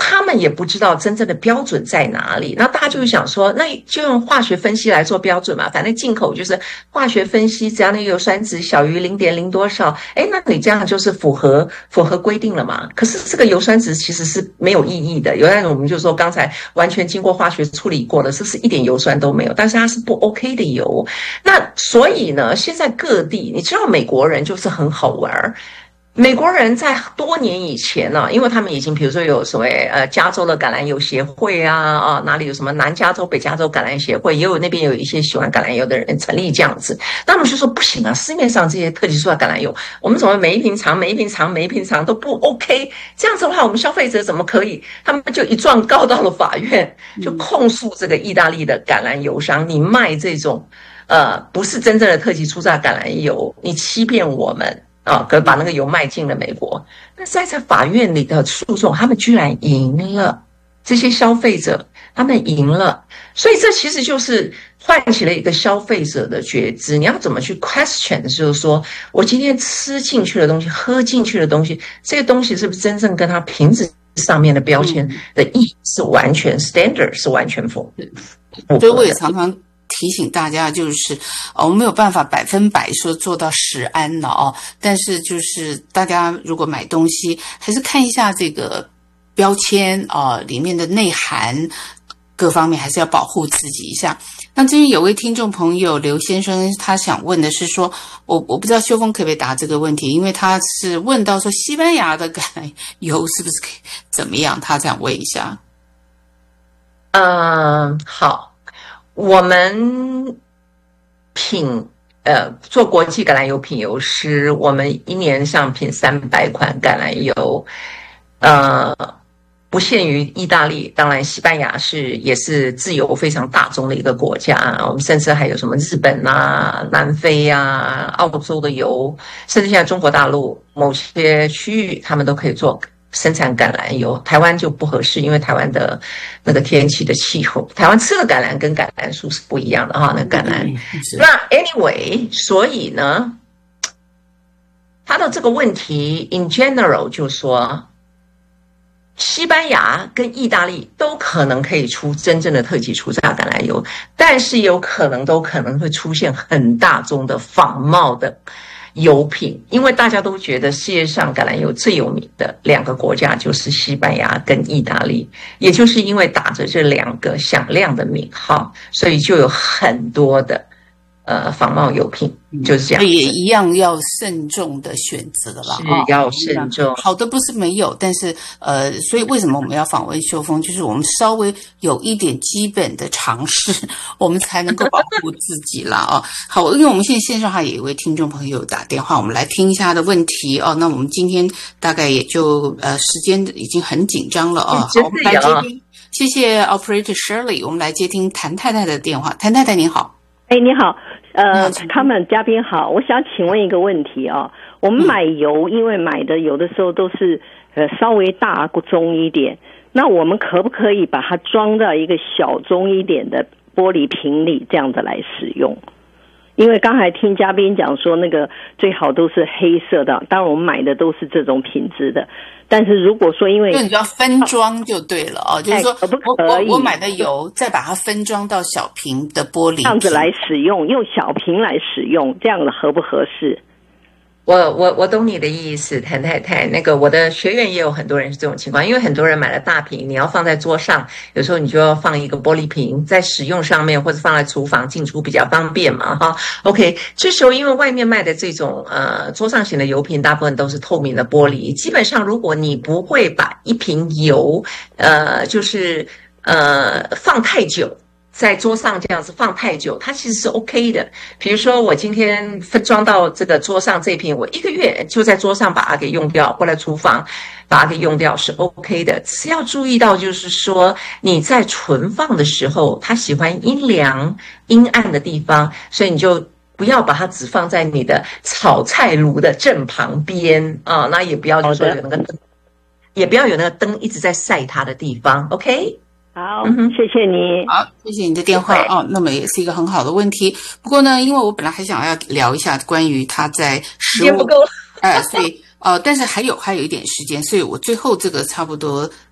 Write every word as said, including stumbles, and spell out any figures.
他们也不知道真正的标准在哪里。那大家就会想说，那就用化学分析来做标准嘛，反正进口就是化学分析，只要那个油酸值小于零点零多少，哎，那你这样就是符合符合规定了嘛。可是这个油酸值其实是没有意义的，有那种我们就说刚才完全经过化学处理过的，这是一点油酸都没有，但是它是不 OK 的油。那所以呢，现在各地你知道美国人就是很好玩，美国人在多年以前呢、啊，因为他们已经比如说有所谓呃加州的橄榄油协会啊啊，哪里有什么南加州北加州橄榄协会，也有那边有一些喜欢橄榄油的人成立这样子，那他们就说不行啊，市面上这些特级塑料橄榄油，我们怎么每一瓶尝每一瓶尝每一瓶尝都不 OK， 这样子的话我们消费者怎么可以？他们就一状告到了法院，就控诉这个意大利的橄榄油商，你卖这种呃不是真正的特级初榨橄榄油，你欺骗我们。啊，可把那个油卖进了美国。那在这法院里的诉讼，他们居然赢了，这些消费者他们赢了，所以这其实就是唤起了一个消费者的觉知。你要怎么去 question， 就是说我今天吃进去的东西，喝进去的东西，这些东西是不是真正跟它瓶子上面的标签的意义是完全 standard 是完全符合。 所以我也常常提醒大家，就是呃，我们没有办法百分百说做到食安了哦，但是就是大家如果买东西，还是看一下这个标签啊、呃，里面的内涵，各方面还是要保护自己一下。那这边有位听众朋友刘先生，他想问的是说，我我不知道修峰可不可以答这个问题，因为他是问到说西班牙的橄榄油是不是可以怎么样，他想问一下。 嗯，好。我们品呃做国际橄榄油品油师，我们一年上品三百款橄榄油，呃，不限于意大利，当然西班牙是也是自由非常大宗的一个国家，我们甚至还有什么日本啊、南非啊、澳洲的油，甚至现在中国大陆某些区域他们都可以做生产橄榄油，台湾就不合适，因为台湾的那个天气的气候，台湾吃的橄榄跟橄榄树是不一样的哈，那橄榄。嗯、那 anyway， 所以呢，他的这个问题 in general 就说，西班牙跟意大利都可能可以出真正的特级初榨橄榄油，但是有可能都可能会出现很大宗的仿冒的油品，因为大家都觉得世界上橄榄油最有名的两个国家就是西班牙跟意大利，也就是因为打着这两个响亮的名号，所以就有很多的呃仿冒油品，就是这样。 也一样要慎重的选择了， 是要慎重。 好的不是没有，但是呃，所以为什么我们要访问秀峰？就是我们稍微有一点基本的常识，我们才能够保护自己啦啊。好，因为我们现在线上还有一位听众朋友打电话，我们来听一下他的问题哦。那我们今天大概也就呃时间已经很紧张了啊。好，我们来接听，谢谢 Operator Shirley， 我们来接听谭太太的电话。谭太太您好。 哎，你好，呃，他们嘉宾好，我想请问一个问题啊、哦，我们买油，嗯、因为买的有的时候都是呃稍微大宗一点，那我们可不可以把它装到一个小宗一点的玻璃瓶里，这样子来使用？因为刚才听嘉宾讲说，那个最好都是黑色的，当然我们买的都是这种品质的。但是如果说因为就你要分装就对了哦，就是说可不可以我我买的油再把它分装到小瓶的玻璃瓶， 这样子来使用，用小瓶来使用，这样子合不合适？ 我我我懂你的意思，谭太太。那个我的学员也有很多人是这种情况，因为很多人买了大瓶，你要放在桌上，有时候你就要放一个玻璃瓶，在使用上面或者放在厨房进出比较方便嘛，哈。OK， 这时候因为外面卖的这种呃桌上型的油瓶，大部分都是透明的玻璃，基本上如果你不会把一瓶油呃就是呃放太久。在桌上这样子放太久，它其实是 OK 的。比如说我今天分装到这个桌上这一瓶，我一个月就在桌上把它给用掉，或者厨房把它给用掉是 OK 的。只是要注意到就是说你在存放的时候，它喜欢阴凉阴暗的地方，所以你就不要把它只放在你的炒菜炉的正旁边啊，那也不要就是说有那个灯，也不要有那个灯一直在晒它的地方 OK。 好，嗯、谢谢你。 好，谢谢你的电话哦。那么也是一个很好的问题。不过呢，因为我本来还想要聊一下关于他在食物，时间不够，哎、呃，所以呃，但是还有还有一点时间，所以我最后这个差不多